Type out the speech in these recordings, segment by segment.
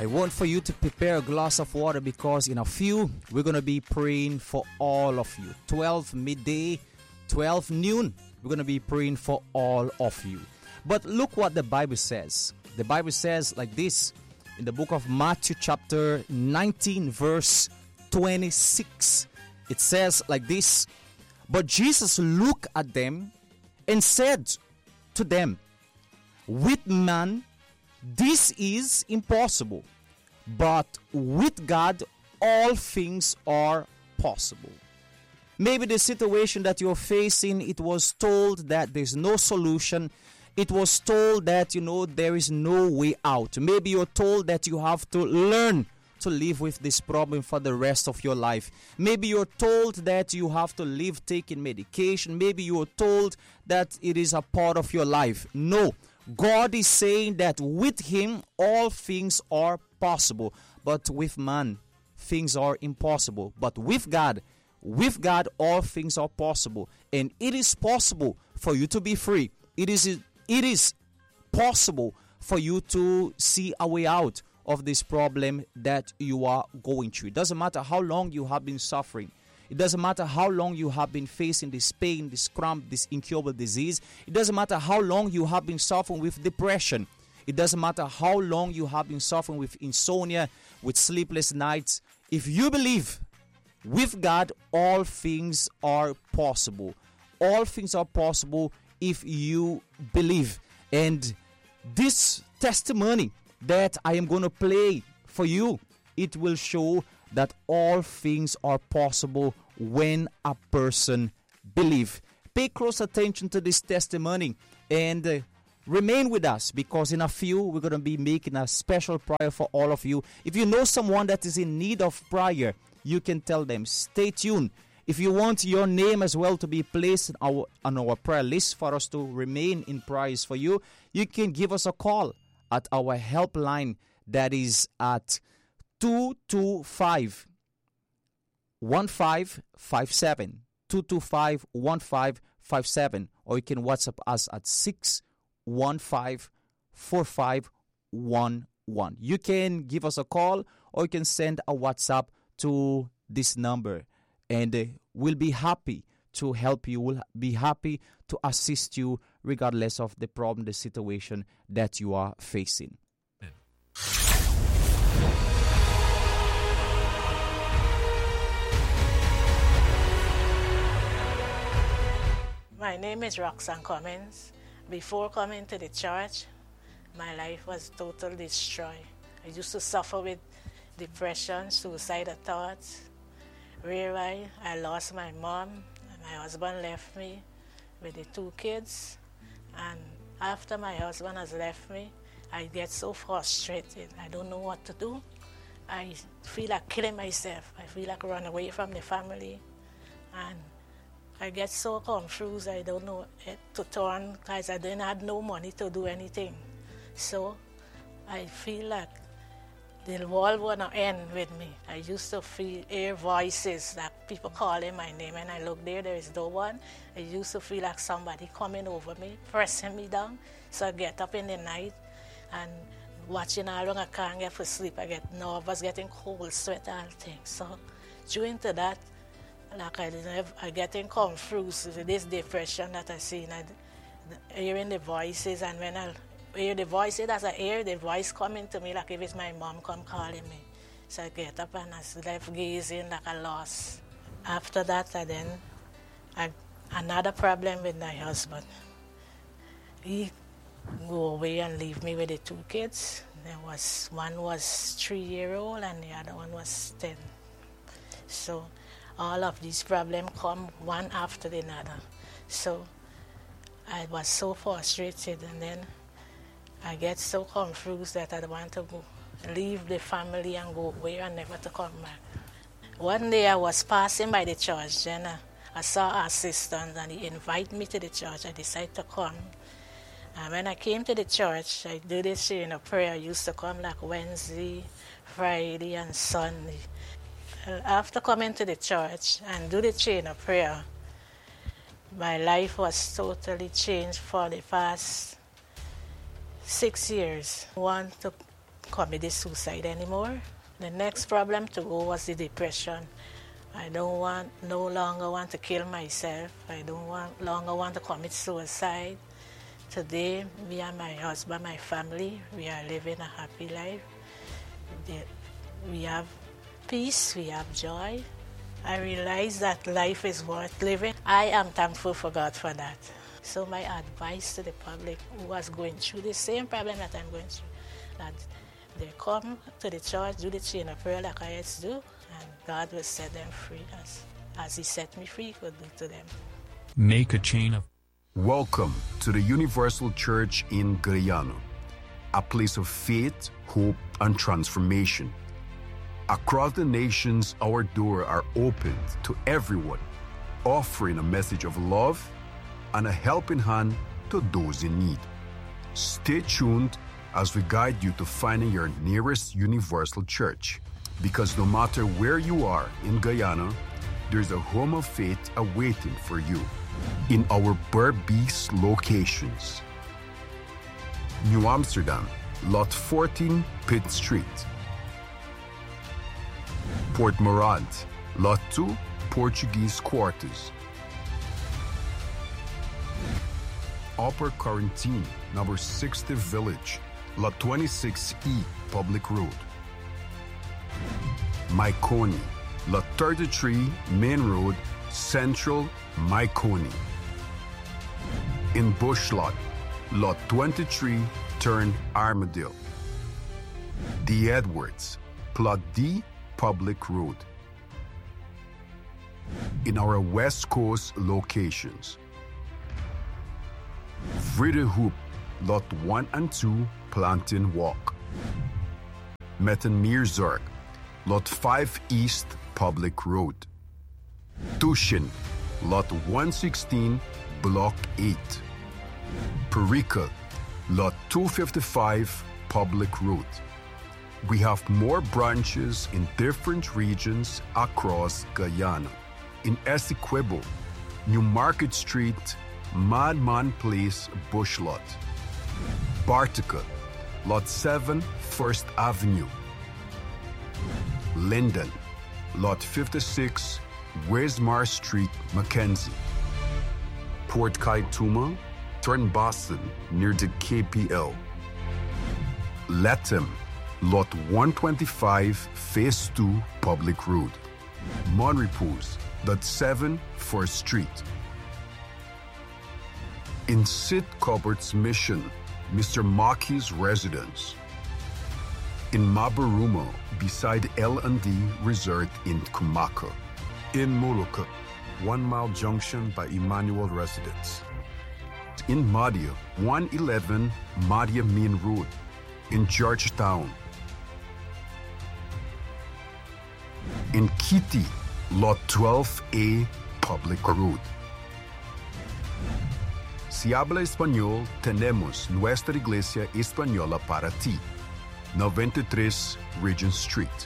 I want for you to prepare a glass of water because in a few, we're going to be praying for all of you. 12 midday, 12 noon, we're going to be praying for all of you. But look what the Bible says. The Bible says like this in the book of Matthew chapter 19 verse 26. It says like this, "But Jesus looked at them and said to them, with man this is impossible, but with God all things are possible." Maybe the situation that you're facing, it was told that there's no solution. It was told that, there is no way out. Maybe you're told that you have to learn to live with this problem for the rest of your life. Maybe you're told that you have to live taking medication. Maybe you're told that it is a part of your life. No, God is saying that with Him all things are possible, but with man things are impossible. But with God all things are possible, and it is possible for you to be free. It is possible for you to see a way out of this problem that you are going through. It doesn't matter how long you have been suffering. It doesn't matter how long you have been facing this pain, this cramp, this incurable disease. It doesn't matter how long you have been suffering with depression. It doesn't matter how long you have been suffering with insomnia, with sleepless nights. If you believe, with God, all things are possible. All things are possible if you believe. And this testimony that I am going to play for you, it will show that all things are possible when a person believes. Pay close attention to this testimony and remain with us, because in a few we're going to be making a special prayer for all of you. If you know someone that is in need of prayer, you can tell them. Stay tuned. If you want your name as well to be placed on our prayer list for us to remain in prayers for you, you can give us a call at our helpline that is at 225 1557, 225 1557, or you can WhatsApp us at 615 4511. You can give us a call or you can send a WhatsApp to this number, and we'll be happy to help you. We'll be happy to assist you regardless of the problem, the situation that you are facing. My name is Roxanne Cummins. Before coming to the church, my life was totally destroyed. I used to suffer with depression, suicidal thoughts, whereby I lost my mom, and my husband left me with the 2 kids. And after my husband has left me, I get so frustrated. I don't know what to do. I feel like killing myself. I feel like running away from the family. And I get so confused. I don't know to turn because I didn't have no money to do anything. So I feel like the world wanna end with me. I used to hear voices, like people calling my name, and I look there is no one. I used to feel like somebody coming over me, pressing me down. So I get up in the night and watching how long I can't get for sleep. I get nervous, getting cold, sweat, all things. So during to that, like I getting confused with this depression that I see, and hearing the voices, and when I hear the voices, as I hear the voice coming to me like if it's my mom come calling me. So I get up and I left gazing like I lost. After that, another problem with my husband. He go away and leave me with the 2 kids. One was 3-year-old and the other one was 10. So all of these problems come one after the other. So I was so frustrated, and then I get so confused that I want to leave the family and go away and never to come back. One day I was passing by the church, and I saw our assistant, and he invited me to the church. I decided to come. And when I came to the church, I did this chain of prayer. I used to come like Wednesday, Friday, and Sunday. After coming to the church and do the chain of prayer, my life was totally changed for the past 6 years. I want to committed suicide anymore. The next problem to go was the depression. I no longer want to kill myself. I longer want to commit suicide. Today, me and my husband, my family, we are living a happy life. We have peace, we have joy. I realize that life is worth living. I am thankful for God for that. So my advice to the public who was going through the same problem that I'm going through, that they come to the church, do the chain of prayer like I used to do, and God will set them free as He set me free, He could do to them. Make a chain of... Welcome to the Universal Church in Guyana, a place of faith, hope, and transformation. Across the nations, our doors are opened to everyone, offering a message of love and a helping hand to those in need. Stay tuned as we guide you to finding your nearest Universal Church, because no matter where you are in Guyana, there's a home of faith awaiting for you in our Berbice locations. New Amsterdam, Lot 14, Pitt Street. Port Morant, Lot 2, Portuguese Quarters. Upper Quarantine, number 60 Village, Lot 26E, Public Road. Maikoni, Lot 33, Main Road, Central, Maikoni. In Bushlot, Lot 23, Turn Armadale. The Edwards, Plot D, Public Road. In our West Coast locations, Vridehoop, Lot 1 and 2, Plantain Walk. Mettenmeerzorg, Lot 5 East, Public Road. Tushin, Lot 116, Block 8. Perica, Lot 255, Public Road. We have more branches in different regions across Guyana. In Essequibo, New Market Street, Madman Place, Bushlot. Bartica, Lot 7, First Avenue. Linden, Lot 56, Wismar Street, Mackenzie. Port Kaituma, Turn Boston, near the KPL. Latham, Lot 125, Phase 2, Public Road. Monrepos, Lot 7, 1st Street. In Sid Cupboard's Mission, Mr. Maki's residence. In Mabarumo, beside L&D Resort in Kumaka. In Molucca, 1 Mile Junction by Emmanuel Residence. In Madia, 111 Madia Main Road. In Georgetown. In Kitty, Lot 12A, Public Road. Si habla español, tenemos nuestra iglesia española para ti. 93 Regent Street.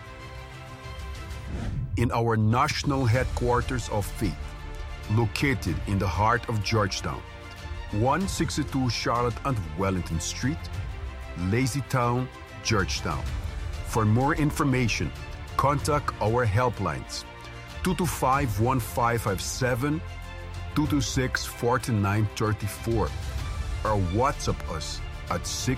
In our national headquarters of faith, located in the heart of Georgetown, 162 Charlotte and Wellington Street, Lazytown, Georgetown. For more information, contact our helplines 225-1557, 226-4934, or WhatsApp us at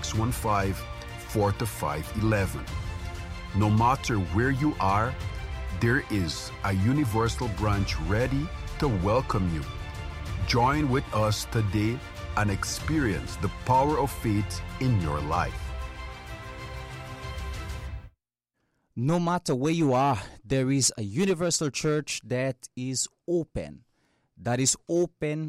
615-4511. No matter where you are, there is a Universal branch ready to welcome you. Join with us today and experience the power of faith in your life. No matter where you are, there is a Universal Church that is open. That is open,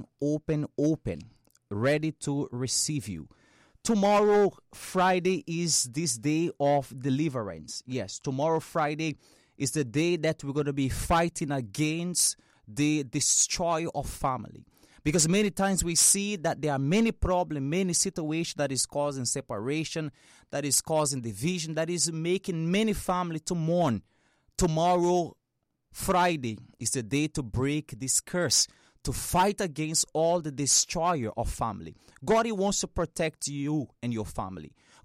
ready to receive you. Tomorrow, Friday, is this day of deliverance. Yes, tomorrow, Friday, is the day that we're going to be fighting against the destroyer of family. Because many times we see that there are many problems, many situations that is causing separation, that is causing division, that is making many families to mourn. Tomorrow, Friday, is the day to break this curse, to fight against all the destroyer of family. God, He wants to protect you and your family.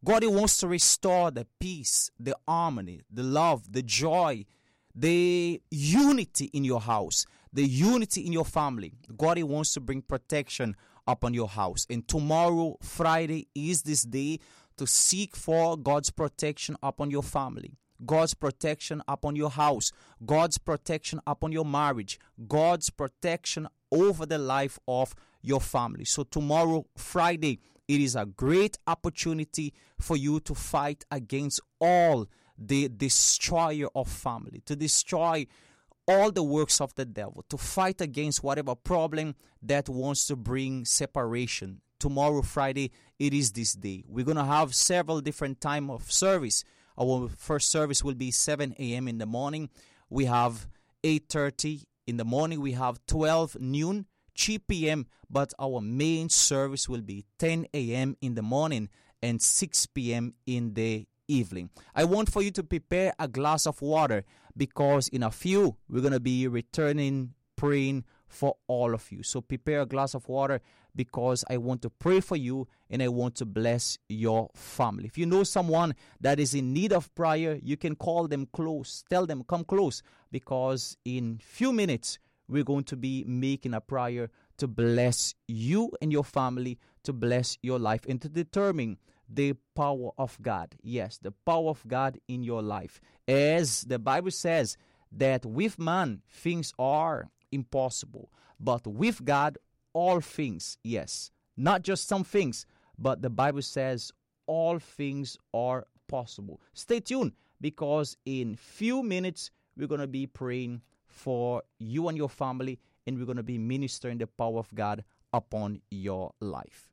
God, He wants to restore the peace, the harmony, the love, the joy, the unity in your house, the unity in your family. God, He wants to bring protection upon your house. And tomorrow, Friday, is this day to seek for God's protection upon your family, God's protection upon your house, God's protection upon your marriage, God's protection over the life of your family. So tomorrow, Friday, it is a great opportunity for you to fight against all the destroyer of family, to destroy all the works of the devil, to fight against whatever problem that wants to bring separation. Tomorrow, Friday, it is this day. We're going to have several different time of service. Our first service will be 7 a.m. in the morning. We have 8:30 in the morning. We have 12 noon, 3 p.m. But our main service will be 10 a.m. in the morning and 6 p.m. in the evening. I want for you to prepare a glass of water, because in a few, we're going to be returning praying for all of you. So prepare a glass of water, because I want to pray for you and I want to bless your family. If you know someone that is in need of prayer, you can call them close. Tell them, come close, because in few minutes, we're going to be making a prayer to bless you and your family, to bless your life, and to determine the power of God. Yes, the power of God in your life. As the Bible says that with man, things are impossible, but with God, all things, yes, not just some things, but the Bible says all things are possible. Stay tuned, because in few minutes, we're going to be praying for you and your family, and we're going to be ministering the power of God upon your life.